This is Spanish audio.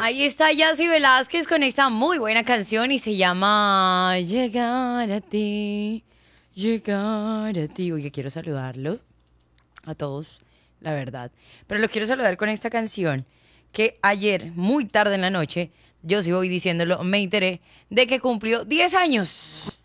Ahí está Yassi Velázquez con esta muy buena canción y se llama Llegar a ti, llegar a ti. Oye, quiero saludarlo a todos, la verdad. Pero lo quiero saludar con esta canción que ayer, muy tarde en la noche, yo sí voy diciéndolo, me enteré de que cumplió 10 años.